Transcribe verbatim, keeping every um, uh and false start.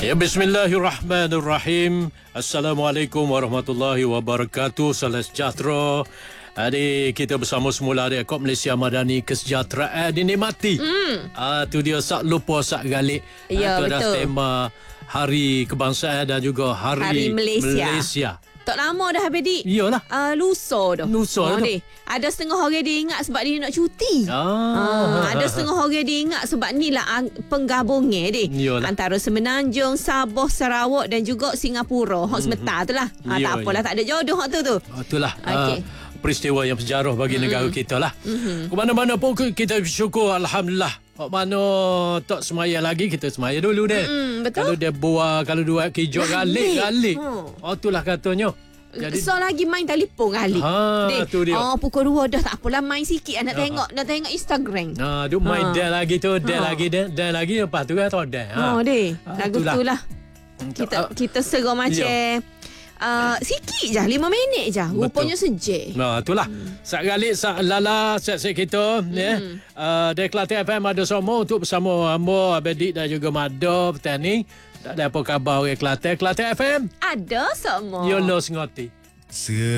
Ya, bismillahirrahmanirrahim. Assalamualaikum warahmatullahi wabarakatuh. Salam sejahtera. Adik kita bersama semula di Kop Malaysia Madani Kesejahteraan dinikmati. Hmm. Ah tu dia sak lupa sak galik. Ya, ah, betul. Dah tema Hari Kebangsaan dan juga Hari, Hari Malaysia. Malaysia. Tak lama dah habis dik. Iyalah. Uh, lusa dah. Lusa oh, dah. Dik. Ada setengah orang dia ingat sebab dia nak cuti. Ah. Ah, ada setengah orang dia ingat sebab ni lah penggabungnya dik. Iyalah. Antara Semenanjung, Sabah, Sarawak dan juga Singapura. Hak sebentar tu lah. Ha, Ya, tak apalah, ya. tak ada jodoh hak tu tu. Oh, itulah. Okey. Ah, peristiwa yang bersejarah bagi mm-hmm. negara kita lah. Mm-hmm. Ke mana-mana pun kita bersyukur, alhamdulillah. Kok mana tak semaya lagi, kita semaya dulu deh. Mm, betul. Kalau dia buah, kalau dua kijok galik, galik. Hmm. Oh, itulah katanya. Jadi, so lagi main telefon kali. Ha, Dek, tu dia. Oh, pukul dua dah tak apalah, main sikit nak Ha. tengok, nak tengok Instagram. Nah, duk main Ha. dah lagi tu, dah Ha. lagi dah, dah lagi lepas tu kan tak dah. Ha, oh, dek. Ha, Lagu itulah. tu lah. Kita Ah, kita serah macam uh, sikit je, lima minit je. Rupanya sejak. Nah, itulah. Hmm. Sak galik, sak lala, sak-sak kita. Hmm. Ya. Uh, dari Kelantan F M ada semua untuk bersama Ambo, Abedik dan juga Mado petani. Tak ada apa khabar orang Kelantan. Kelantan F M. Ada semua. Yolo sengoti.